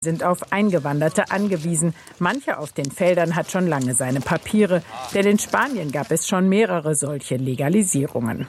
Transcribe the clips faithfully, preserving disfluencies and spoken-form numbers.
sind auf Eingewanderte angewiesen. Mancher auf den Feldern hat schon lange seine Papiere, denn in Spanien gab es schon mehrere solche Legalisierungen.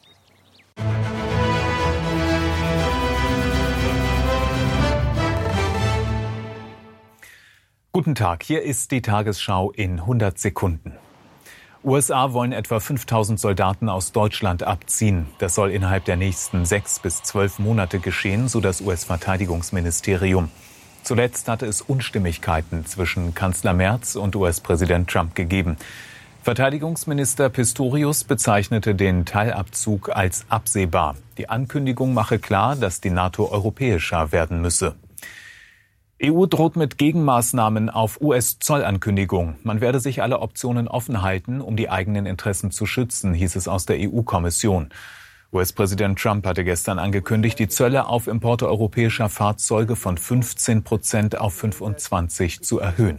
Guten Tag, hier ist die Tagesschau in hundert Sekunden. U S A wollen etwa fünftausend Soldaten aus Deutschland abziehen. Das soll innerhalb der nächsten sechs bis zwölf Monate geschehen, so das U S-Verteidigungsministerium. Zuletzt hatte es Unstimmigkeiten zwischen Kanzler Merz und U S-Präsident Trump gegeben. Verteidigungsminister Pistorius bezeichnete den Teilabzug als absehbar. Die Ankündigung mache klar, dass die NATO europäischer werden müsse. E U droht mit Gegenmaßnahmen auf U S-Zollankündigung. Man werde sich alle Optionen offen halten, um die eigenen Interessen zu schützen, hieß es aus der E U-Kommission. U S-Präsident Trump hatte gestern angekündigt, die Zölle auf Importe europäischer Fahrzeuge von fünfzehn Prozent auf fünfundzwanzig zu erhöhen.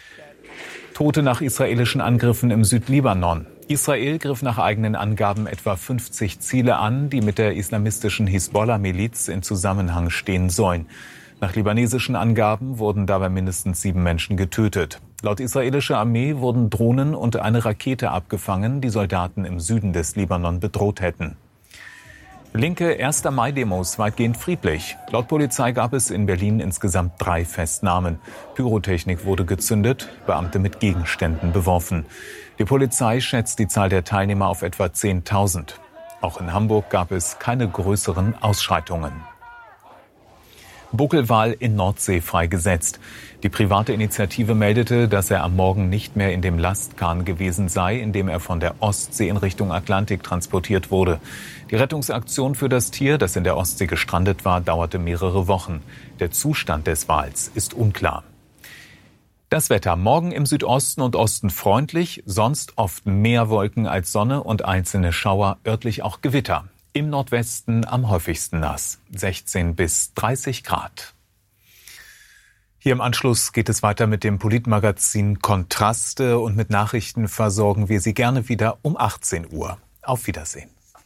Tote nach israelischen Angriffen im Südlibanon. Israel griff nach eigenen Angaben etwa fünfzig Ziele an, die mit der islamistischen Hisbollah-Miliz in Zusammenhang stehen sollen. Nach libanesischen Angaben wurden dabei mindestens sieben Menschen getötet. Laut israelischer Armee wurden Drohnen und eine Rakete abgefangen, die Soldaten im Süden des Libanon bedroht hätten. Linke erster Mai-Demos weitgehend friedlich. Laut Polizei gab es in Berlin insgesamt drei Festnahmen. Pyrotechnik wurde gezündet, Beamte mit Gegenständen beworfen. Die Polizei schätzt die Zahl der Teilnehmer auf etwa zehntausend. Auch in Hamburg gab es keine größeren Ausschreitungen. Buckelwal in Nordsee freigesetzt. Die private Initiative meldete, dass er am Morgen nicht mehr in dem Lastkahn gewesen sei, in dem er von der Ostsee in Richtung Atlantik transportiert wurde. Die Rettungsaktion für das Tier, das in der Ostsee gestrandet war, dauerte mehrere Wochen. Der Zustand des Wals ist unklar. Das Wetter: Morgen im Südosten und Osten freundlich, sonst oft mehr Wolken als Sonne und einzelne Schauer, örtlich auch Gewitter. Im Nordwesten am häufigsten nass, sechzehn bis dreißig Grad. Hier im Anschluss geht es weiter mit dem Politmagazin Kontraste und mit Nachrichten versorgen wir Sie gerne wieder um achtzehn Uhr. Auf Wiedersehen.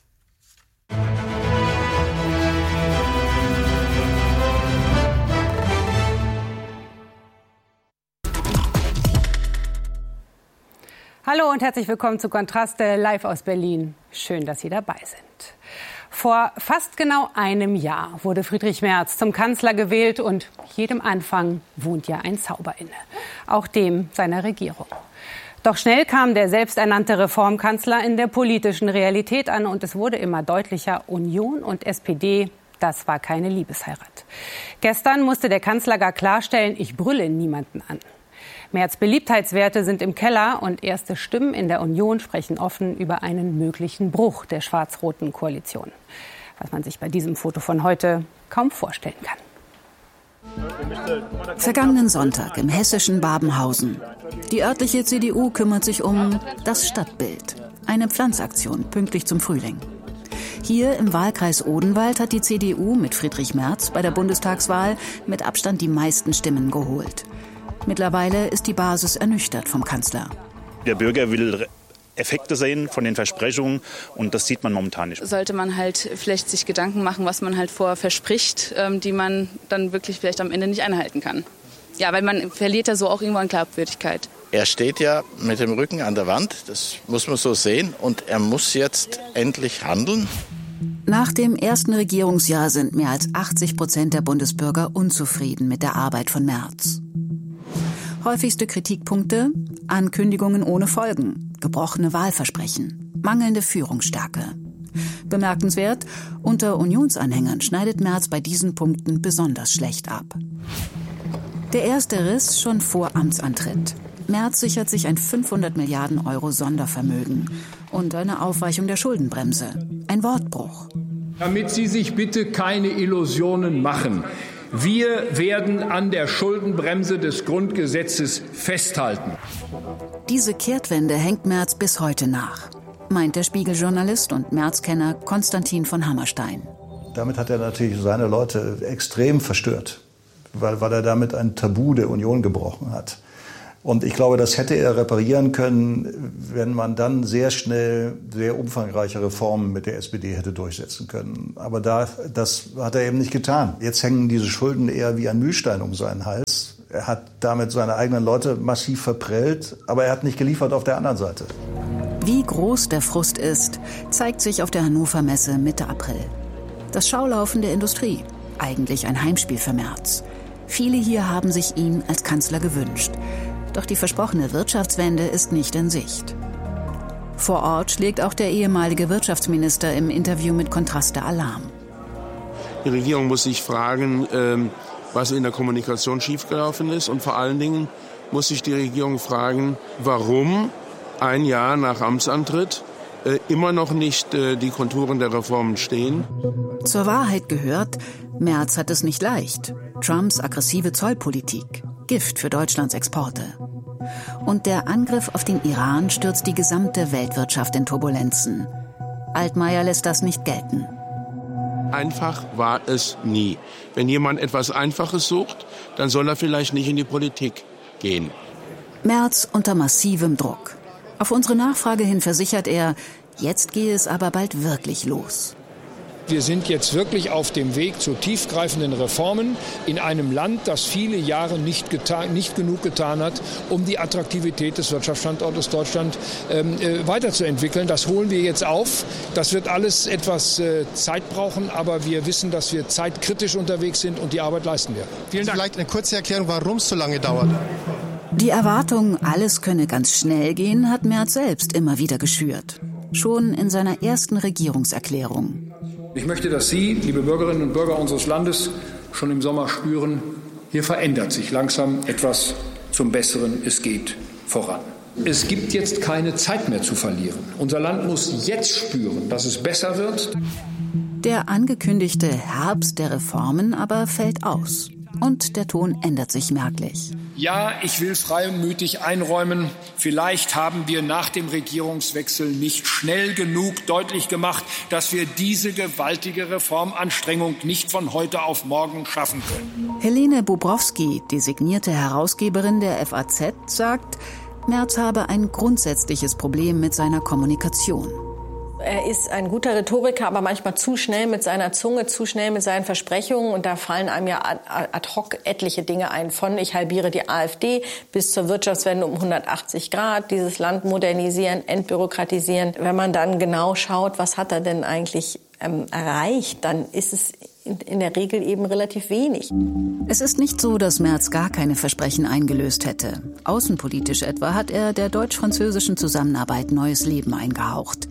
Hallo und herzlich willkommen zu Kontraste live aus Berlin. Schön, dass Sie dabei sind. Vor fast genau einem Jahr wurde Friedrich Merz zum Kanzler gewählt und jedem Anfang wohnt ja ein Zauber inne, auch dem seiner Regierung. Doch schnell kam der selbsternannte Reformkanzler in der politischen Realität an und es wurde immer deutlicher, Union und S P D, das war keine Liebesheirat. Gestern musste der Kanzler gar klarstellen, ich brülle niemanden an. Merz' Beliebtheitswerte sind im Keller und erste Stimmen in der Union sprechen offen über einen möglichen Bruch der schwarz-roten Koalition. Was man sich bei diesem Foto von heute kaum vorstellen kann. Vergangenen Sonntag im hessischen Babenhausen. Die örtliche C D U kümmert sich um das Stadtbild. Eine Pflanzaktion pünktlich zum Frühling. Hier im Wahlkreis Odenwald hat die C D U mit Friedrich Merz bei der Bundestagswahl mit Abstand die meisten Stimmen geholt. Mittlerweile ist die Basis ernüchtert vom Kanzler. Der Bürger will Effekte sehen von den Versprechungen und das sieht man momentan nicht. Sollte man halt vielleicht sich Gedanken machen, was man halt vorher verspricht, die man dann wirklich vielleicht am Ende nicht einhalten kann. Ja, weil man verliert ja so auch irgendwo an Glaubwürdigkeit. Er steht ja mit dem Rücken an der Wand, das muss man so sehen, und er muss jetzt endlich handeln. Nach dem ersten Regierungsjahr sind mehr als achtzig Prozent der Bundesbürger unzufrieden mit der Arbeit von Merz. Häufigste Kritikpunkte: Ankündigungen ohne Folgen, gebrochene Wahlversprechen, mangelnde Führungsstärke. Bemerkenswert, unter Unionsanhängern schneidet Merz bei diesen Punkten besonders schlecht ab. Der erste Riss schon vor Amtsantritt. Merz sichert sich ein fünfhundert Milliarden Euro Sondervermögen und eine Aufweichung der Schuldenbremse. Ein Wortbruch. Damit Sie sich bitte keine Illusionen machen. Wir werden an der Schuldenbremse des Grundgesetzes festhalten. Diese Kehrtwende hängt Merz bis heute nach, meint der Spiegel-Journalist und Merz-Kenner Konstantin von Hammerstein. Damit hat er natürlich seine Leute extrem verstört, weil, weil er damit ein Tabu der Union gebrochen hat. Und ich glaube, das hätte er reparieren können, wenn man dann sehr schnell sehr umfangreiche Reformen mit der S P D hätte durchsetzen können. Aber da, das hat er eben nicht getan. Jetzt hängen diese Schulden eher wie ein Mühlstein um seinen Hals. Er hat damit seine eigenen Leute massiv verprellt, aber er hat nicht geliefert auf der anderen Seite. Wie groß der Frust ist, zeigt sich auf der Hannover Messe Mitte April. Das Schaulaufen der Industrie, eigentlich ein Heimspiel für Merz. Viele hier haben sich ihn als Kanzler gewünscht. Doch die versprochene Wirtschaftswende ist nicht in Sicht. Vor Ort schlägt auch der ehemalige Wirtschaftsminister im Interview mit Kontraste Alarm. Die Regierung muss sich fragen, was in der Kommunikation schiefgelaufen ist. Und vor allen Dingen muss sich die Regierung fragen, warum ein Jahr nach Amtsantritt immer noch nicht die Konturen der Reformen stehen. Zur Wahrheit gehört, Merz hat es nicht leicht. Trumps aggressive Zollpolitik, Gift für Deutschlands Exporte. Und der Angriff auf den Iran stürzt die gesamte Weltwirtschaft in Turbulenzen. Altmaier lässt das nicht gelten. Einfach war es nie. Wenn jemand etwas Einfaches sucht, dann soll er vielleicht nicht in die Politik gehen. Merz unter massivem Druck. Auf unsere Nachfrage hin versichert er, jetzt gehe es aber bald wirklich los. Wir sind jetzt wirklich auf dem Weg zu tiefgreifenden Reformen in einem Land, das viele Jahre nicht, getan, nicht genug getan hat, um die Attraktivität des Wirtschaftsstandortes Deutschland ähm, äh, weiterzuentwickeln. Das holen wir jetzt auf. Das wird alles etwas äh, Zeit brauchen, aber wir wissen, dass wir zeitkritisch unterwegs sind und die Arbeit leisten werden. Vielen Dank. Vielleicht eine kurze Erklärung, warum es so lange dauert. Die Erwartung, alles könne ganz schnell gehen, hat Merz selbst immer wieder geschürt. Schon in seiner ersten Regierungserklärung. Ich möchte, dass Sie, liebe Bürgerinnen und Bürger unseres Landes, schon im Sommer spüren, hier verändert sich langsam etwas zum Besseren. Es geht voran. Es gibt jetzt keine Zeit mehr zu verlieren. Unser Land muss jetzt spüren, dass es besser wird. Der angekündigte Herbst der Reformen aber fällt aus. Und der Ton ändert sich merklich. Ja, ich will freimütig einräumen, vielleicht haben wir nach dem Regierungswechsel nicht schnell genug deutlich gemacht, dass wir diese gewaltige Reformanstrengung nicht von heute auf morgen schaffen können. Helene Bobrowski, designierte Herausgeberin der F A Z, sagt, Merz habe ein grundsätzliches Problem mit seiner Kommunikation. Er ist ein guter Rhetoriker, aber manchmal zu schnell mit seiner Zunge, zu schnell mit seinen Versprechungen. Und da fallen einem ja ad hoc etliche Dinge ein. Von ich halbiere die AfD bis zur Wirtschaftswende um hundertachtzig Grad, dieses Land modernisieren, entbürokratisieren. Wenn man dann genau schaut, was hat er denn eigentlich ähm, erreicht, dann ist es in, in der Regel eben relativ wenig. Es ist nicht so, dass Merz gar keine Versprechen eingelöst hätte. Außenpolitisch etwa hat er der deutsch-französischen Zusammenarbeit neues Leben eingehaucht.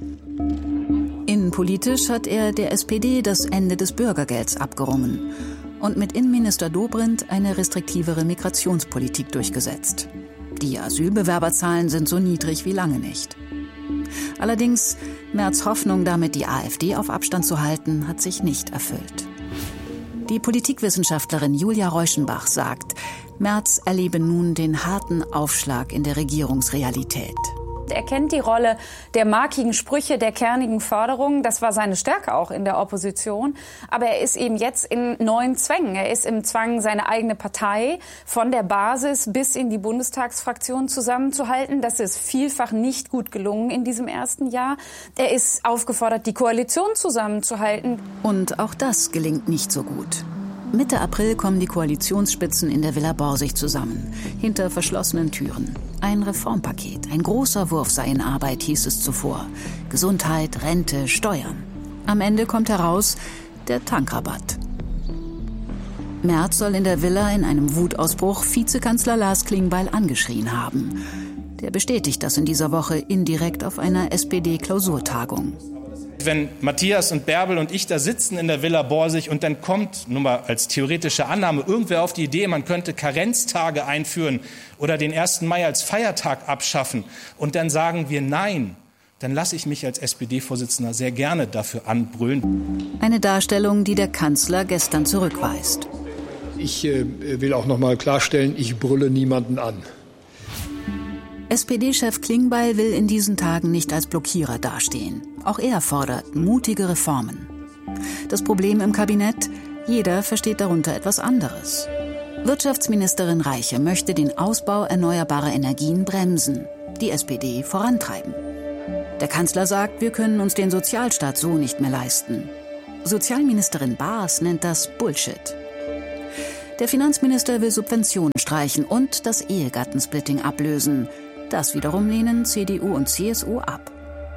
Innenpolitisch hat er der S P D das Ende des Bürgergelds abgerungen und mit Innenminister Dobrindt eine restriktivere Migrationspolitik durchgesetzt. Die Asylbewerberzahlen sind so niedrig wie lange nicht. Allerdings, Merz' Hoffnung, damit die AfD auf Abstand zu halten, hat sich nicht erfüllt. Die Politikwissenschaftlerin Julia Reuschenbach sagt, Merz erlebe nun den harten Aufschlag in der Regierungsrealität. Er kennt die Rolle der markigen Sprüche, der kernigen Forderungen. Das war seine Stärke auch in der Opposition. Aber er ist eben jetzt in neuen Zwängen. Er ist im Zwang, seine eigene Partei von der Basis bis in die Bundestagsfraktion zusammenzuhalten. Das ist vielfach nicht gut gelungen in diesem ersten Jahr. Er ist aufgefordert, die Koalition zusammenzuhalten. Und auch das gelingt nicht so gut. Mitte April kommen die Koalitionsspitzen in der Villa Borsig zusammen, hinter verschlossenen Türen. Ein Reformpaket, ein großer Wurf sei in Arbeit, hieß es zuvor. Gesundheit, Rente, Steuern. Am Ende kommt heraus, der Tankrabatt. Merz soll in der Villa in einem Wutausbruch Vizekanzler Lars Klingbeil angeschrien haben. Der bestätigt das in dieser Woche indirekt auf einer S P D-Klausurtagung. Wenn Matthias und Bärbel und ich da sitzen in der Villa Borsig und dann kommt, nur mal als theoretische Annahme, irgendwer auf die Idee, man könnte Karenztage einführen oder den ersten Mai als Feiertag abschaffen und dann sagen wir nein, dann lasse ich mich als S P D-Vorsitzender sehr gerne dafür anbrüllen. Eine Darstellung, die der Kanzler gestern zurückweist. Ich äh, will auch noch mal klarstellen, ich brülle niemanden an. S P D-Chef Klingbeil will in diesen Tagen nicht als Blockierer dastehen. Auch er fordert mutige Reformen. Das Problem im Kabinett, jeder versteht darunter etwas anderes. Wirtschaftsministerin Reiche möchte den Ausbau erneuerbarer Energien bremsen, die S P D vorantreiben. Der Kanzler sagt, wir können uns den Sozialstaat so nicht mehr leisten. Sozialministerin Baas nennt das Bullshit. Der Finanzminister will Subventionen streichen und das Ehegattensplitting ablösen. Das wiederum lehnen C D U und C S U ab.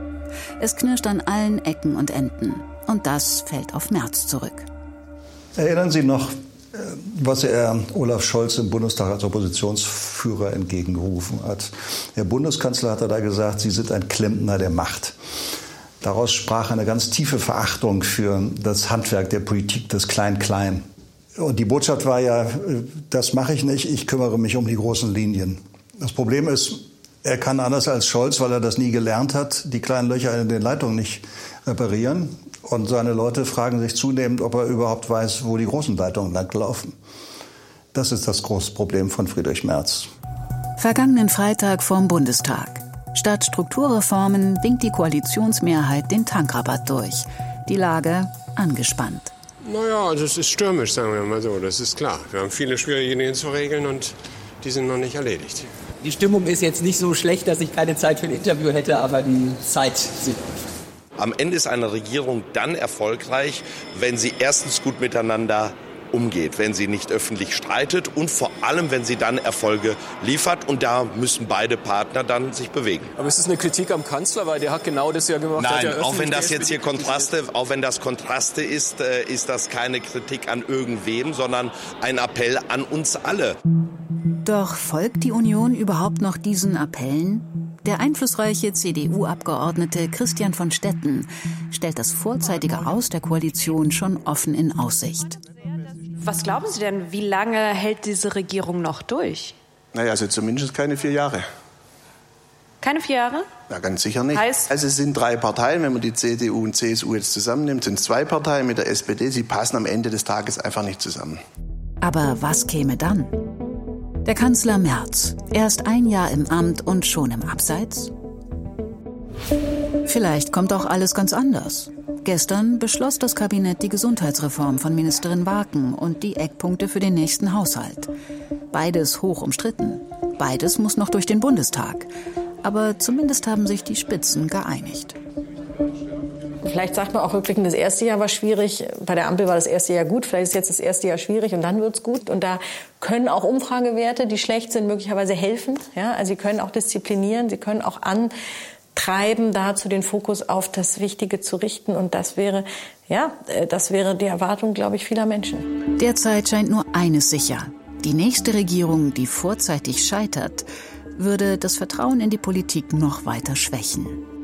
Es knirscht an allen Ecken und Enden. Und das fällt auf Merz zurück. Erinnern Sie noch, was er Olaf Scholz im Bundestag als Oppositionsführer entgegengerufen hat? Der Bundeskanzler hat da gesagt, Sie sind ein Klempner der Macht. Daraus sprach eine ganz tiefe Verachtung für das Handwerk der Politik, das Klein-Klein. Und die Botschaft war ja, das mache ich nicht, ich kümmere mich um die großen Linien. Das Problem ist, er kann anders als Scholz, weil er das nie gelernt hat, die kleinen Löcher in den Leitungen nicht reparieren. Und seine Leute fragen sich zunehmend, ob er überhaupt weiß, wo die großen Leitungen langlaufen. Das ist das große Problem von Friedrich Merz. Vergangenen Freitag vorm Bundestag. Statt Strukturreformen winkt die Koalitionsmehrheit den Tankrabatt durch. Die Lage angespannt. Naja, also es ist stürmisch, sagen wir mal so, das ist klar. Wir haben viele schwierige Dinge zu regeln und die sind noch nicht erledigt. Die Stimmung ist jetzt nicht so schlecht, dass ich keine Zeit für ein Interview hätte, aber die Zeit sieht. Am Ende ist eine Regierung dann erfolgreich, wenn sie erstens gut miteinander umgeht, wenn sie nicht öffentlich streitet und vor allem, wenn sie dann Erfolge liefert. Und da müssen beide Partner dann sich bewegen. Aber ist das eine Kritik am Kanzler, weil der hat genau das ja gemacht? Nein, ja auch wenn das jetzt hier Kontraste, auch wenn das Kontraste ist, ist das keine Kritik an irgendwem, sondern ein Appell an uns alle. Doch folgt die Union überhaupt noch diesen Appellen? Der einflussreiche C D U-Abgeordnete Christian von Stetten stellt das vorzeitige Aus der Koalition schon offen in Aussicht. Was glauben Sie denn, wie lange hält diese Regierung noch durch? Naja, also zumindest keine vier Jahre. Keine vier Jahre? Ja, ganz sicher nicht. Heißt? Also es sind drei Parteien, wenn man die C D U und C S U jetzt zusammennimmt, sind es zwei Parteien mit der S P D. Sie passen am Ende des Tages einfach nicht zusammen. Aber was käme dann? Der Kanzler Merz, erst ein Jahr im Amt und schon im Abseits? Vielleicht kommt auch alles ganz anders. Gestern beschloss das Kabinett die Gesundheitsreform von Ministerin Waken und die Eckpunkte für den nächsten Haushalt. Beides hoch umstritten. Beides muss noch durch den Bundestag. Aber zumindest haben sich die Spitzen geeinigt. Vielleicht sagt man auch rückblickend, das erste Jahr war schwierig. Bei der Ampel war das erste Jahr gut. Vielleicht ist jetzt das erste Jahr schwierig und dann wird's gut. Und da können auch Umfragewerte, die schlecht sind, möglicherweise helfen. Ja, also sie können auch disziplinieren, sie können auch antreiben, dazu den Fokus auf das Wichtige zu richten. Und das wäre, ja, das wäre die Erwartung, glaube ich, vieler Menschen. Derzeit scheint nur eines sicher. Die nächste Regierung, die vorzeitig scheitert, würde das Vertrauen in die Politik noch weiter schwächen.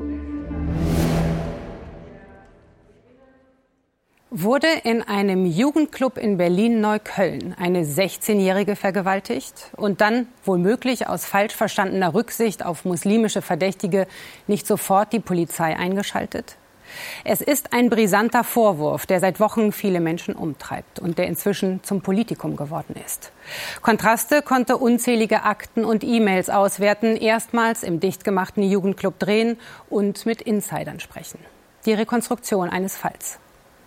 Wurde in einem Jugendclub in Berlin-Neukölln eine sechzehnjährige vergewaltigt und dann womöglich aus falsch verstandener Rücksicht auf muslimische Verdächtige nicht sofort die Polizei eingeschaltet? Es ist ein brisanter Vorwurf, der seit Wochen viele Menschen umtreibt und der inzwischen zum Politikum geworden ist. Kontraste konnte unzählige Akten und E-Mails auswerten, erstmals im dichtgemachten Jugendclub drehen und mit Insidern sprechen. Die Rekonstruktion eines Falls.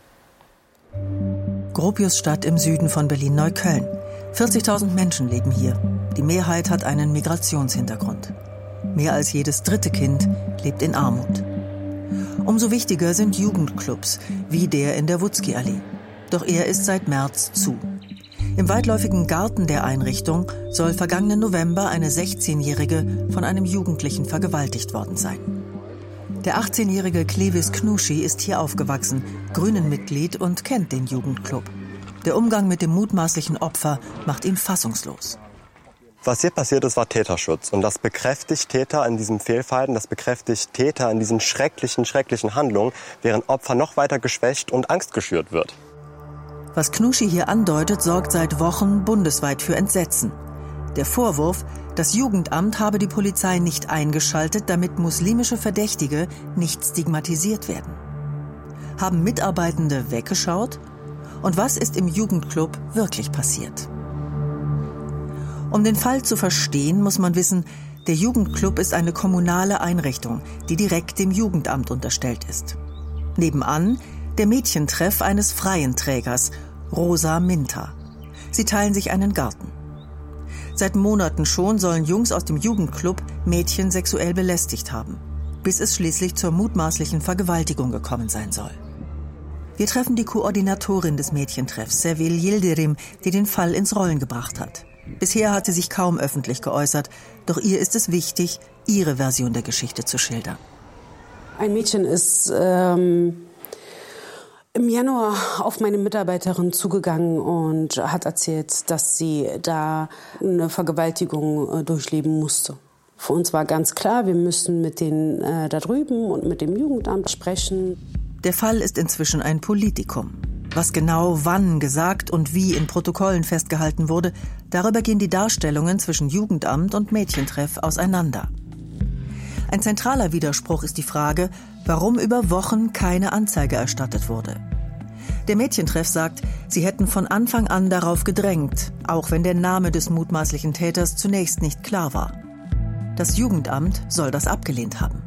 Gropiusstadt im Süden von Berlin-Neukölln. vierzigtausend Menschen leben hier. Die Mehrheit hat einen Migrationshintergrund. Mehr als jedes dritte Kind lebt in Armut. Umso wichtiger sind Jugendclubs, wie der in der Wutzki-Allee. Doch er ist seit März zu. Im weitläufigen Garten der Einrichtung soll vergangenen November eine sechzehnjährige von einem Jugendlichen vergewaltigt worden sein. Der achtzehnjährige Clevis Knuschi ist hier aufgewachsen, Grünen-Mitglied und kennt den Jugendclub. Der Umgang mit dem mutmaßlichen Opfer macht ihn fassungslos. Was hier passiert ist, war Täterschutz. Und das bekräftigt Täter in diesem Fehlverhalten, das bekräftigt Täter in diesen schrecklichen, schrecklichen Handlungen, während Opfer noch weiter geschwächt und Angst geschürt wird. Was Knuschi hier andeutet, sorgt seit Wochen bundesweit für Entsetzen. Der Vorwurf, das Jugendamt habe die Polizei nicht eingeschaltet, damit muslimische Verdächtige nicht stigmatisiert werden. Haben Mitarbeitende weggeschaut? Und was ist im Jugendclub wirklich passiert? Um den Fall zu verstehen, muss man wissen, der Jugendclub ist eine kommunale Einrichtung, die direkt dem Jugendamt unterstellt ist. Nebenan der Mädchentreff eines freien Trägers, Rosa Minter. Sie teilen sich einen Garten. Seit Monaten schon sollen Jungs aus dem Jugendclub Mädchen sexuell belästigt haben, bis es schließlich zur mutmaßlichen Vergewaltigung gekommen sein soll. Wir treffen die Koordinatorin des Mädchentreffs, Sevil Yildirim, die den Fall ins Rollen gebracht hat. Bisher hat sie sich kaum öffentlich geäußert, doch ihr ist es wichtig, ihre Version der Geschichte zu schildern. Ein Mädchen ist ähm, im Januar auf meine Mitarbeiterin zugegangen und hat erzählt, dass sie da eine Vergewaltigung äh, durchleben musste. Für uns war ganz klar, wir müssen mit denen äh, da drüben und mit dem Jugendamt sprechen. Der Fall ist inzwischen ein Politikum. Was genau wann gesagt und wie in Protokollen festgehalten wurde, darüber gehen die Darstellungen zwischen Jugendamt und Mädchentreff auseinander. Ein zentraler Widerspruch ist die Frage, warum über Wochen keine Anzeige erstattet wurde. Der Mädchentreff sagt, sie hätten von Anfang an darauf gedrängt, auch wenn der Name des mutmaßlichen Täters zunächst nicht klar war. Das Jugendamt soll das abgelehnt haben.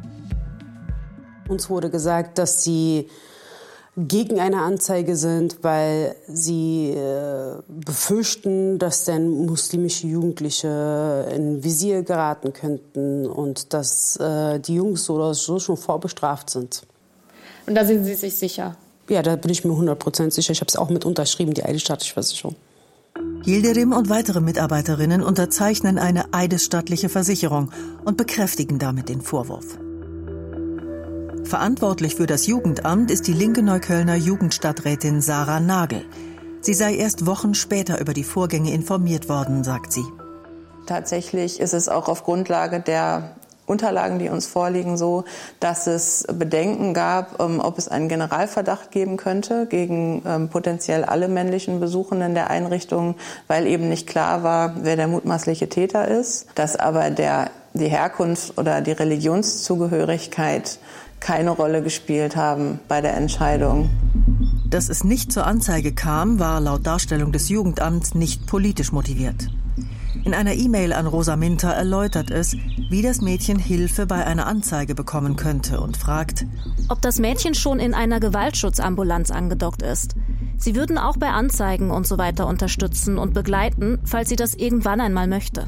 Uns wurde gesagt, dass sie gegen eine Anzeige sind, weil sie äh, befürchten, dass dann muslimische Jugendliche in Visier geraten könnten und dass äh, die Jungs so oder so schon vorbestraft sind. Und da sind Sie sich sicher? Ja, da bin ich mir hundert Prozent sicher. Ich habe es auch mit unterschrieben, die eidesstattliche Versicherung. Yildirim und weitere Mitarbeiterinnen unterzeichnen eine eidesstattliche Versicherung und bekräftigen damit den Vorwurf. Verantwortlich für das Jugendamt ist die linke Neuköllner Jugendstadträtin Sarah Nagel. Sie sei erst Wochen später über die Vorgänge informiert worden, sagt sie. Tatsächlich ist es auch auf Grundlage der Unterlagen, die uns vorliegen, so, dass es Bedenken gab, ob es einen Generalverdacht geben könnte gegen ähm, potenziell alle männlichen Besuchenden der Einrichtung, weil eben nicht klar war, wer der mutmaßliche Täter ist, dass aber der, die Herkunft oder die Religionszugehörigkeit keine Rolle gespielt haben bei der Entscheidung. Dass es nicht zur Anzeige kam, war laut Darstellung des Jugendamts nicht politisch motiviert. In einer E-Mail an Rosa Minter erläutert es, wie das Mädchen Hilfe bei einer Anzeige bekommen könnte und fragt, ob das Mädchen schon in einer Gewaltschutzambulanz angedockt ist. Sie würden auch bei Anzeigen und so weiter unterstützen und begleiten, falls sie das irgendwann einmal möchte.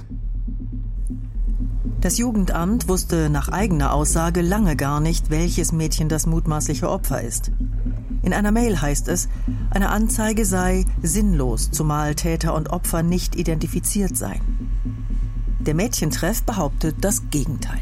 Das Jugendamt wusste nach eigener Aussage lange gar nicht, welches Mädchen das mutmaßliche Opfer ist. In einer Mail heißt es, eine Anzeige sei sinnlos, zumal Täter und Opfer nicht identifiziert seien. Der Mädchentreff behauptet das Gegenteil.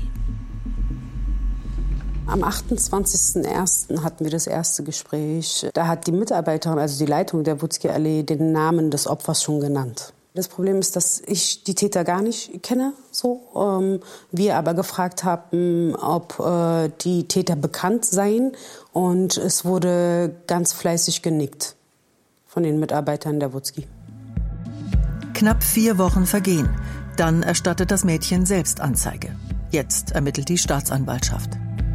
Am achtundzwanzigsten ersten hatten wir das erste Gespräch. Da hat die Mitarbeiterin, also die Leitung der Wutzki-Allee, den Namen des Opfers schon genannt. Das Problem ist, dass ich die Täter gar nicht kenne, so. Ähm, wir aber gefragt haben, ob äh, die Täter bekannt seien, und es wurde ganz fleißig genickt von den Mitarbeitern der Wutzki. Knapp vier Wochen vergehen. Dann erstattet das Mädchen selbst Anzeige. Jetzt ermittelt die Staatsanwaltschaft.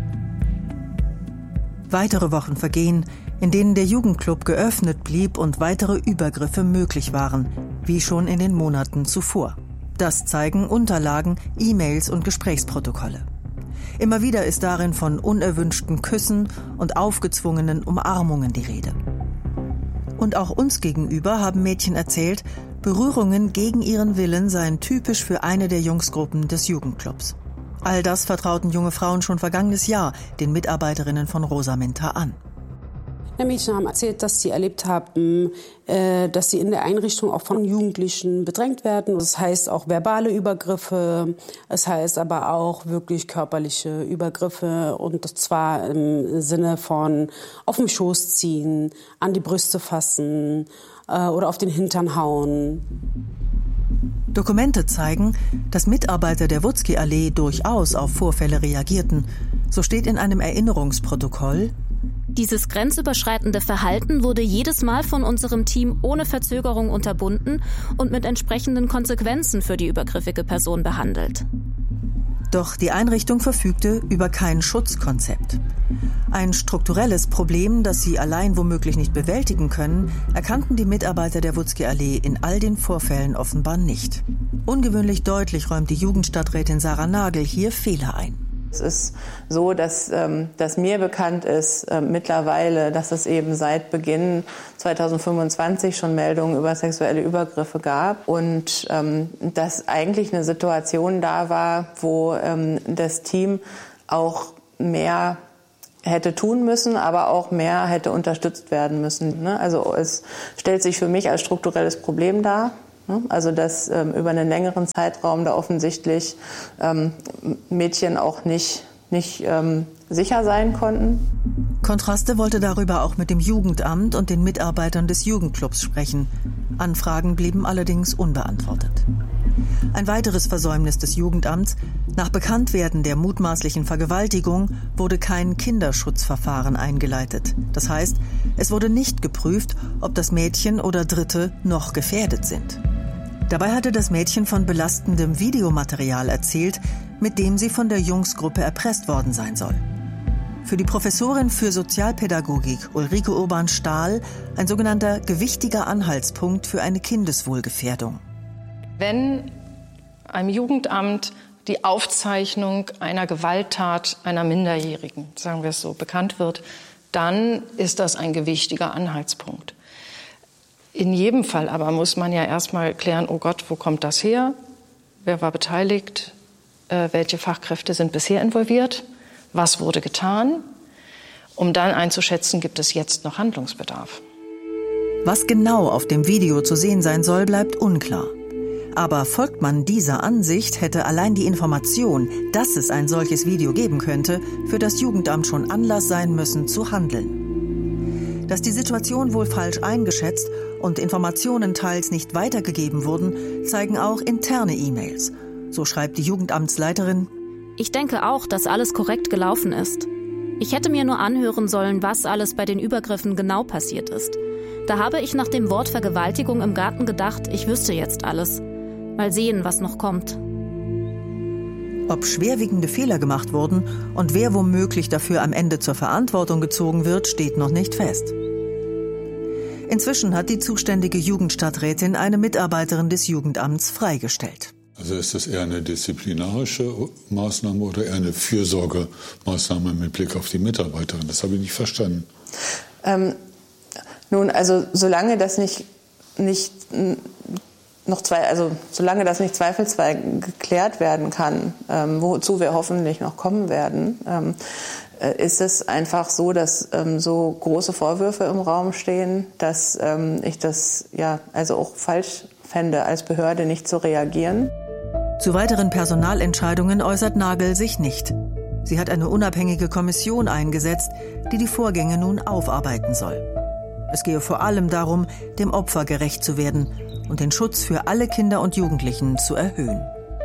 Weitere Wochen vergehen, in denen der Jugendclub geöffnet blieb und weitere Übergriffe möglich waren, wie schon in den Monaten zuvor. Das zeigen Unterlagen, E-Mails und Gesprächsprotokolle. Immer wieder ist darin von unerwünschten Küssen und aufgezwungenen Umarmungen die Rede. Und auch uns gegenüber haben Mädchen erzählt, Berührungen gegen ihren Willen seien typisch für eine der Jungsgruppen des Jugendclubs. All das vertrauten junge Frauen schon vergangenes Jahr den Mitarbeiterinnen von Rosa Minter an. Die Mädchen haben erzählt, dass sie erlebt haben, äh, dass sie in der Einrichtung auch von Jugendlichen bedrängt werden. Das heißt auch verbale Übergriffe, es heißt aber auch wirklich körperliche Übergriffe, und zwar im Sinne von auf den Schoß ziehen, an die Brüste fassen äh, oder auf den Hintern hauen. Dokumente zeigen, dass Mitarbeiter der Wutzki-Allee durchaus auf Vorfälle reagierten. So steht in einem Erinnerungsprotokoll: Dieses grenzüberschreitende Verhalten wurde jedes Mal von unserem Team ohne Verzögerung unterbunden und mit entsprechenden Konsequenzen für die übergriffige Person behandelt. Doch die Einrichtung verfügte über kein Schutzkonzept. Ein strukturelles Problem, das sie allein womöglich nicht bewältigen können, erkannten die Mitarbeiter der Wutzki-Allee in all den Vorfällen offenbar nicht. Ungewöhnlich deutlich räumt die Jugendstadträtin Sarah Nagel hier Fehler ein. Es ist so, dass, ähm, dass mir bekannt ist äh, mittlerweile, dass es eben seit Beginn zweitausendfünfundzwanzig schon Meldungen über sexuelle Übergriffe gab und ähm, dass eigentlich eine Situation da war, wo ähm, das Team auch mehr hätte tun müssen, aber auch mehr hätte unterstützt werden müssen. Ne? Also es stellt sich für mich als strukturelles Problem dar. Also dass ähm, über einen längeren Zeitraum da offensichtlich ähm, Mädchen auch nicht, nicht ähm, sicher sein konnten. Kontraste wollte darüber auch mit dem Jugendamt und den Mitarbeitern des Jugendclubs sprechen. Anfragen blieben allerdings unbeantwortet. Ein weiteres Versäumnis des Jugendamts: Nach Bekanntwerden der mutmaßlichen Vergewaltigung wurde kein Kinderschutzverfahren eingeleitet. Das heißt, es wurde nicht geprüft, ob das Mädchen oder Dritte noch gefährdet sind. Dabei hatte das Mädchen von belastendem Videomaterial erzählt, mit dem sie von der Jungsgruppe erpresst worden sein soll. Für die Professorin für Sozialpädagogik Ulrike Urban-Stahl ein sogenannter gewichtiger Anhaltspunkt für eine Kindeswohlgefährdung. Wenn einem Jugendamt die Aufzeichnung einer Gewalttat einer Minderjährigen, sagen wir es so, bekannt wird, dann ist das ein gewichtiger Anhaltspunkt. In jedem Fall aber muss man ja erstmal klären, oh Gott, wo kommt das her? Wer war beteiligt? Äh, welche Fachkräfte sind bisher involviert? Was wurde getan? Um dann einzuschätzen, gibt es jetzt noch Handlungsbedarf. Was genau auf dem Video zu sehen sein soll, bleibt unklar. Aber folgt man dieser Ansicht, hätte allein die Information, dass es ein solches Video geben könnte, für das Jugendamt schon Anlass sein müssen, zu handeln. Dass die Situation wohl falsch eingeschätzt und Informationen teils nicht weitergegeben wurden, zeigen auch interne E-Mails. So schreibt die Jugendamtsleiterin: Ich denke auch, dass alles korrekt gelaufen ist. Ich hätte mir nur anhören sollen, was alles bei den Übergriffen genau passiert ist. Da habe ich nach dem Wort Vergewaltigung im Garten gedacht, ich wüsste jetzt alles. Mal sehen, was noch kommt. Ob schwerwiegende Fehler gemacht wurden und wer womöglich dafür am Ende zur Verantwortung gezogen wird, steht noch nicht fest. Inzwischen hat die zuständige Jugendstadträtin eine Mitarbeiterin des Jugendamts freigestellt. Also ist das eher eine disziplinarische Maßnahme oder eher eine Fürsorgemaßnahme mit Blick auf die Mitarbeiterin? Das habe ich nicht verstanden. Ähm, nun, also solange das nicht, nicht noch zwei, also solange das nicht zweifelsfrei geklärt werden kann, ähm, wozu wir hoffentlich noch kommen werden, ähm, äh, ist es einfach so, dass ähm, so große Vorwürfe im Raum stehen, dass ähm, ich das ja also auch falsch fände, als Behörde nicht zu reagieren. Zu weiteren Personalentscheidungen äußert Nagel sich nicht. Sie hat eine unabhängige Kommission eingesetzt, die die Vorgänge nun aufarbeiten soll. Es gehe vor allem darum, dem Opfer gerecht zu werden und den Schutz für alle Kinder und Jugendlichen zu erhöhen.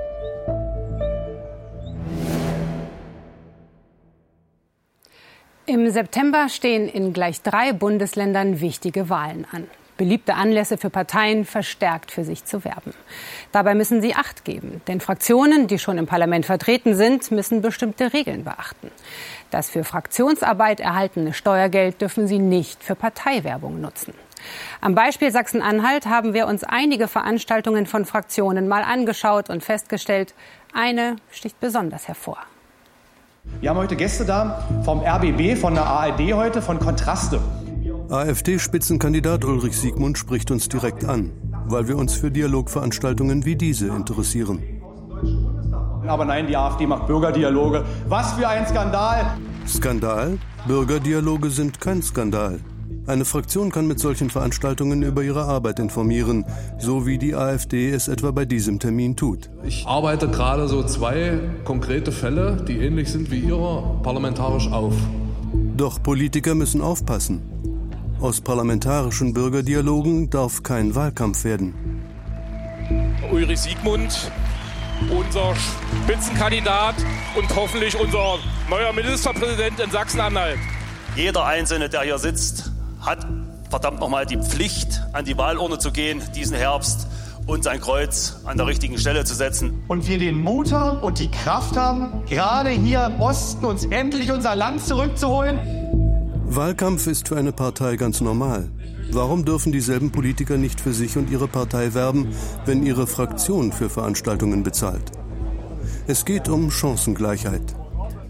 Im September stehen in gleich drei Bundesländern wichtige Wahlen an. Beliebte Anlässe für Parteien, verstärkt für sich zu werben. Dabei müssen sie Acht geben, denn Fraktionen, die schon im Parlament vertreten sind, müssen bestimmte Regeln beachten. Das für Fraktionsarbeit erhaltene Steuergeld dürfen sie nicht für Parteiwerbung nutzen. Am Beispiel Sachsen-Anhalt haben wir uns einige Veranstaltungen von Fraktionen mal angeschaut und festgestellt, eine sticht besonders hervor. Wir haben heute Gäste da vom R B B, von der A R D heute, von Kontraste. AfD-Spitzenkandidat Ulrich Siegmund spricht uns direkt an, weil wir uns für Dialogveranstaltungen wie diese interessieren. Aber nein, die AfD macht Bürgerdialoge. Was für ein Skandal! Skandal? Bürgerdialoge sind kein Skandal. Eine Fraktion kann mit solchen Veranstaltungen über ihre Arbeit informieren, so wie die AfD es etwa bei diesem Termin tut. Ich arbeite gerade so zwei konkrete Fälle, die ähnlich sind wie Ihrer, parlamentarisch auf. Doch Politiker müssen aufpassen. Aus parlamentarischen Bürgerdialogen darf kein Wahlkampf werden. Ulrich Siegmund, unser Spitzenkandidat und hoffentlich unser neuer Ministerpräsident in Sachsen-Anhalt. Jeder Einzelne, der hier sitzt, hat verdammt nochmal die Pflicht, an die Wahlurne zu gehen diesen Herbst und sein Kreuz an der richtigen Stelle zu setzen. Und wir den Mut haben und die Kraft haben, gerade hier im Osten uns endlich unser Land zurückzuholen. Wahlkampf ist für eine Partei ganz normal. Warum dürfen dieselben Politiker nicht für sich und ihre Partei werben, wenn ihre Fraktion für Veranstaltungen bezahlt? Es geht um Chancengleichheit.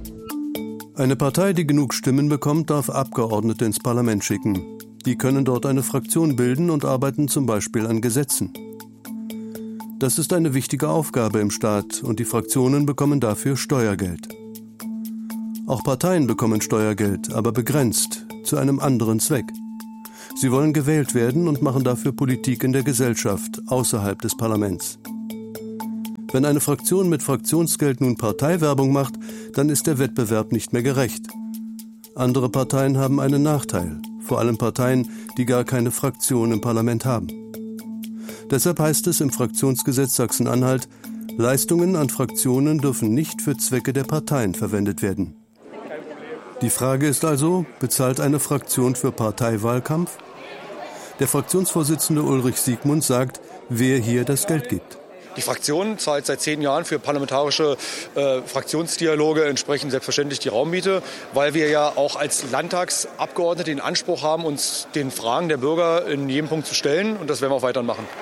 Eine Partei, die genug Stimmen bekommt, darf Abgeordnete ins Parlament schicken. Die können dort eine Fraktion bilden und arbeiten zum Beispiel an Gesetzen. Das ist eine wichtige Aufgabe im Staat und die Fraktionen bekommen dafür Steuergeld. Auch Parteien bekommen Steuergeld, aber begrenzt, zu einem anderen Zweck. Sie wollen gewählt werden und machen dafür Politik in der Gesellschaft, außerhalb des Parlaments. Wenn eine Fraktion mit Fraktionsgeld nun Parteiwerbung macht, dann ist der Wettbewerb nicht mehr gerecht. Andere Parteien haben einen Nachteil, vor allem Parteien, die gar keine Fraktion im Parlament haben. Deshalb heißt es im Fraktionsgesetz Sachsen-Anhalt, Leistungen an Fraktionen dürfen nicht für Zwecke der Parteien verwendet werden. Die Frage ist also, bezahlt eine Fraktion für Parteiwahlkampf? Der Fraktionsvorsitzende Ulrich Siegmund sagt, wer hier das Geld gibt. Die Fraktion zahlt seit zehn Jahren für parlamentarische äh, Fraktionsdialoge entsprechend selbstverständlich die Raummiete, weil wir ja auch als Landtagsabgeordnete den Anspruch haben, uns den Fragen der Bürger in jedem Punkt zu stellen. Und das werden wir auch weiter machen.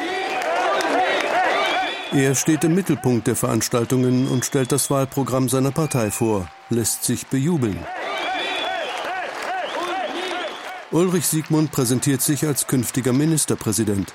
Er steht im Mittelpunkt der Veranstaltungen und stellt das Wahlprogramm seiner Partei vor, lässt sich bejubeln. Ulrich Siegmund präsentiert sich als künftiger Ministerpräsident.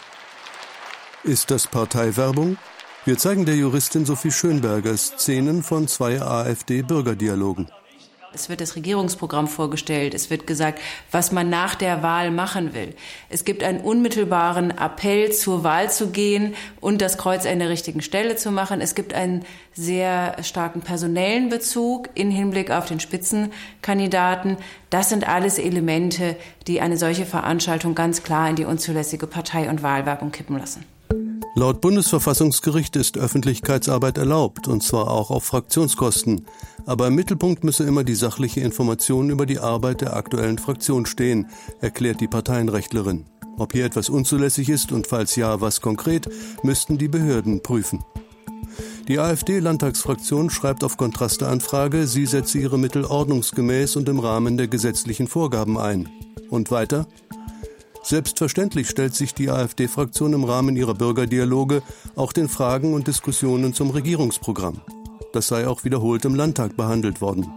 Ist das Parteiwerbung? Wir zeigen der Juristin Sophie Schönberger Szenen von zwei AfD-Bürgerdialogen. Es wird das Regierungsprogramm vorgestellt. Es wird gesagt, was man nach der Wahl machen will. Es gibt einen unmittelbaren Appell, zur Wahl zu gehen und das Kreuz an der richtigen Stelle zu machen. Es gibt einen sehr starken personellen Bezug in Hinblick auf den Spitzenkandidaten. Das sind alles Elemente, die eine solche Veranstaltung ganz klar in die unzulässige Partei- und Wahlwerbung kippen lassen. Laut Bundesverfassungsgericht ist Öffentlichkeitsarbeit erlaubt, und zwar auch auf Fraktionskosten. Aber im Mittelpunkt müsse immer die sachliche Information über die Arbeit der aktuellen Fraktion stehen, erklärt die Parteienrechtlerin. Ob hier etwas unzulässig ist und falls ja, was konkret, müssten die Behörden prüfen. Die AfD-Landtagsfraktion schreibt auf Kontraste-Anfrage, sie setze ihre Mittel ordnungsgemäß und im Rahmen der gesetzlichen Vorgaben ein. Und weiter? Selbstverständlich stellt sich die AfD-Fraktion im Rahmen ihrer Bürgerdialoge auch den Fragen und Diskussionen zum Regierungsprogramm. Das sei auch wiederholt im Landtag behandelt worden.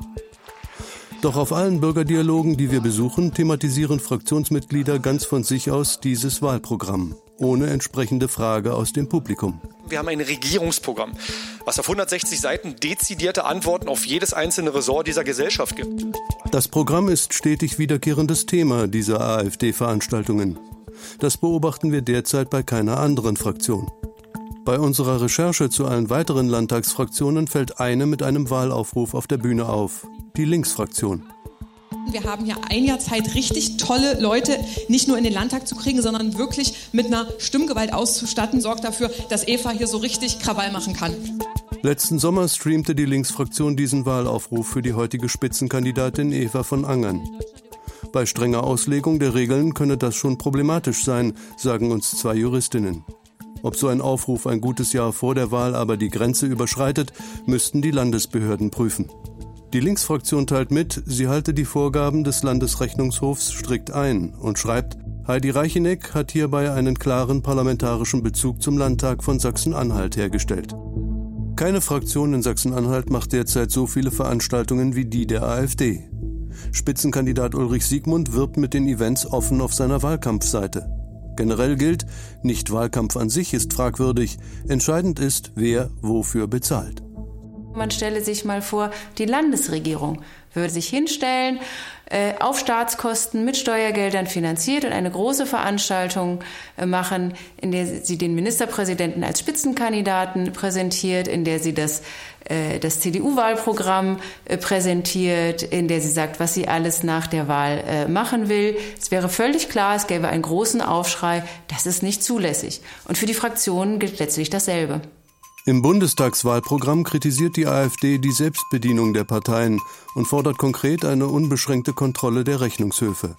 Doch auf allen Bürgerdialogen, die wir besuchen, thematisieren Fraktionsmitglieder ganz von sich aus dieses Wahlprogramm, ohne entsprechende Frage aus dem Publikum. Wir haben ein Regierungsprogramm, was auf hundertsechzig Seiten dezidierte Antworten auf jedes einzelne Ressort dieser Gesellschaft gibt. Das Programm ist stetig wiederkehrendes Thema dieser AfD-Veranstaltungen. Das beobachten wir derzeit bei keiner anderen Fraktion. Bei unserer Recherche zu allen weiteren Landtagsfraktionen fällt eine mit einem Wahlaufruf auf der Bühne auf, die Linksfraktion. Wir haben hier ein Jahr Zeit, richtig tolle Leute nicht nur in den Landtag zu kriegen, sondern wirklich mit einer Stimmgewalt auszustatten, sorgt dafür, dass Eva hier so richtig Krawall machen kann. Letzten Sommer streamte die Linksfraktion diesen Wahlaufruf für die heutige Spitzenkandidatin Eva von Angern. Bei strenger Auslegung der Regeln könne das schon problematisch sein, sagen uns zwei Juristinnen. Ob so ein Aufruf ein gutes Jahr vor der Wahl aber die Grenze überschreitet, müssten die Landesbehörden prüfen. Die Linksfraktion teilt mit, sie halte die Vorgaben des Landesrechnungshofs strikt ein und schreibt, Heidi Reicheneck hat hierbei einen klaren parlamentarischen Bezug zum Landtag von Sachsen-Anhalt hergestellt. Keine Fraktion in Sachsen-Anhalt macht derzeit so viele Veranstaltungen wie die der AfD. Spitzenkandidat Ulrich Siegmund wirbt mit den Events offen auf seiner Wahlkampfseite. Generell gilt, nicht Wahlkampf an sich ist fragwürdig, entscheidend ist, wer wofür bezahlt. Man stelle sich mal vor, die Landesregierung würde sich hinstellen, äh, auf Staatskosten mit Steuergeldern finanziert und eine große Veranstaltung äh, machen, in der sie den Ministerpräsidenten als Spitzenkandidaten präsentiert, in der sie das, äh, das C D U-Wahlprogramm äh, präsentiert, in der sie sagt, was sie alles nach der Wahl äh, machen will. Es wäre völlig klar, es gäbe einen großen Aufschrei, das ist nicht zulässig. Und für die Fraktionen gilt letztlich dasselbe. Im Bundestagswahlprogramm kritisiert die AfD die Selbstbedienung der Parteien und fordert konkret eine unbeschränkte Kontrolle der Rechnungshöfe.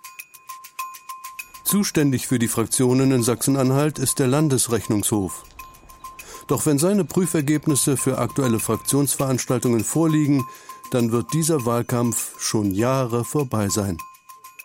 Zuständig für die Fraktionen in Sachsen-Anhalt ist der Landesrechnungshof. Doch wenn seine Prüfergebnisse für aktuelle Fraktionsveranstaltungen vorliegen, dann wird dieser Wahlkampf schon Jahre vorbei sein.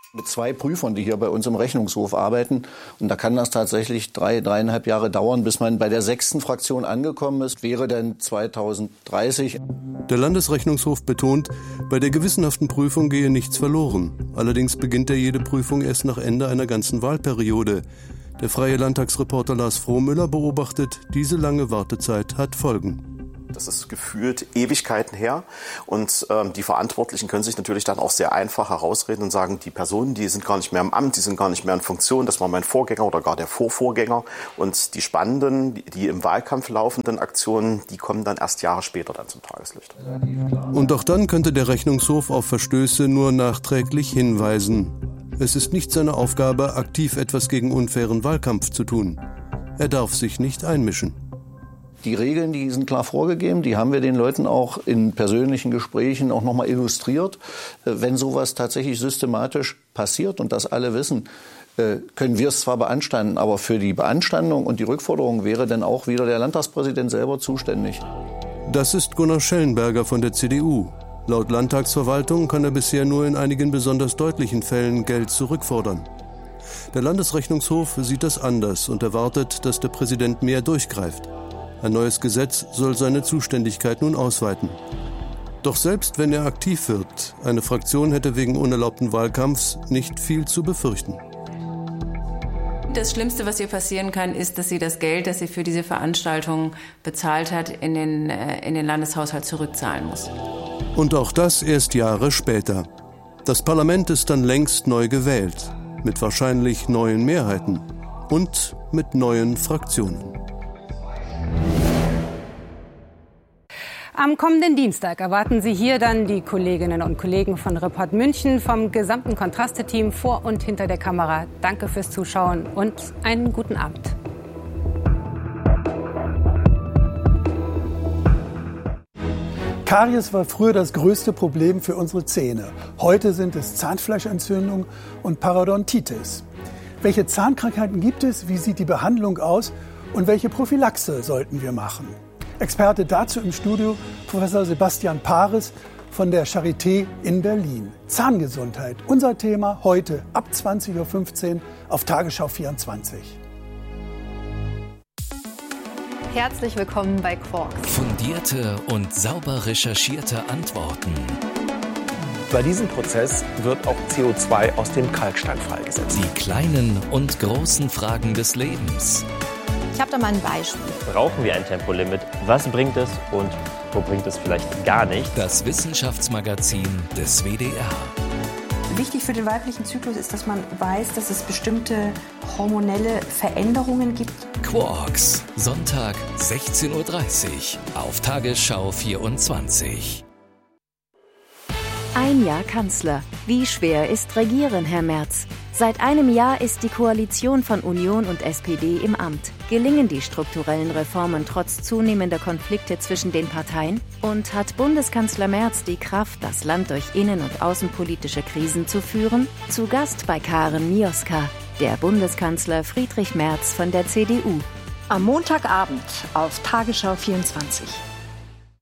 Mit zwei Prüfern, die hier bei uns im Rechnungshof arbeiten. Und da kann das tatsächlich drei, dreieinhalb Jahre dauern, bis man bei der sechsten Fraktion angekommen ist. Wäre dann zweitausenddreißig. Der Landesrechnungshof betont, bei der gewissenhaften Prüfung gehe nichts verloren. Allerdings beginnt er jede Prüfung erst nach Ende einer ganzen Wahlperiode. Der freie Landtagsreporter Lars Frohmüller beobachtet, diese lange Wartezeit hat Folgen. Das ist gefühlt Ewigkeiten her und ähm, die Verantwortlichen können sich natürlich dann auch sehr einfach herausreden und sagen, die Personen, die sind gar nicht mehr im Amt, die sind gar nicht mehr in Funktion, das war mein Vorgänger oder gar der Vorvorgänger. Und die spannenden, die, die im Wahlkampf laufenden Aktionen, die kommen dann erst Jahre später dann zum Tageslicht. Und auch dann könnte der Rechnungshof auf Verstöße nur nachträglich hinweisen. Es ist nicht seine Aufgabe, aktiv etwas gegen unfairen Wahlkampf zu tun. Er darf sich nicht einmischen. Die Regeln, die sind klar vorgegeben, die haben wir den Leuten auch in persönlichen Gesprächen auch nochmal illustriert. Wenn sowas tatsächlich systematisch passiert und das alle wissen, können wir es zwar beanstanden, aber für die Beanstandung und die Rückforderung wäre dann auch wieder der Landtagspräsident selber zuständig. Das ist Gunnar Schellenberger von der C D U. Laut Landtagsverwaltung kann er bisher nur in einigen besonders deutlichen Fällen Geld zurückfordern. Der Landesrechnungshof sieht das anders und erwartet, dass der Präsident mehr durchgreift. Ein neues Gesetz soll seine Zuständigkeit nun ausweiten. Doch selbst wenn er aktiv wird, eine Fraktion hätte wegen unerlaubten Wahlkampfs nicht viel zu befürchten. Das Schlimmste, was ihr passieren kann, ist, dass sie das Geld, das sie für diese Veranstaltung bezahlt hat, in den, äh, in den Landeshaushalt zurückzahlen muss. Und auch das erst Jahre später. Das Parlament ist dann längst neu gewählt, mit wahrscheinlich neuen Mehrheiten und mit neuen Fraktionen. Am kommenden Dienstag erwarten Sie hier dann die Kolleginnen und Kollegen von Report München vom gesamten Kontraste-Team vor und hinter der Kamera. Danke fürs Zuschauen und einen guten Abend. Karies war früher das größte Problem für unsere Zähne. Heute sind es Zahnfleischentzündung und Parodontitis. Welche Zahnkrankheiten gibt es? Wie sieht die Behandlung aus? Und welche Prophylaxe sollten wir machen? Experte dazu im Studio Professor Sebastian Paris von der Charité in Berlin. Zahngesundheit, unser Thema heute ab zwanzig Uhr fünfzehn auf Tagesschau vierundzwanzig. Herzlich willkommen bei Quarks. Fundierte und sauber recherchierte Antworten. Bei diesem Prozess wird auch C O zwei aus dem Kalkstein freigesetzt. Die kleinen und großen Fragen des Lebens. Ich habe da mal ein Beispiel. Brauchen wir ein Tempolimit? Was bringt es und wo bringt es vielleicht gar nicht? Das Wissenschaftsmagazin des W D R. Wichtig für den weiblichen Zyklus ist, dass man weiß, dass es bestimmte hormonelle Veränderungen gibt. Quarks, Sonntag sechzehn Uhr dreißig auf Tagesschau vierundzwanzig. Ein Jahr Kanzler. Wie schwer ist Regieren, Herr Merz? Seit einem Jahr ist die Koalition von Union und S P D im Amt. Gelingen die strukturellen Reformen trotz zunehmender Konflikte zwischen den Parteien? Und hat Bundeskanzler Merz die Kraft, das Land durch innen- und außenpolitische Krisen zu führen? Zu Gast bei Karen Mioska, der Bundeskanzler Friedrich Merz von der C D U. Am Montagabend auf Tagesschau vierundzwanzig.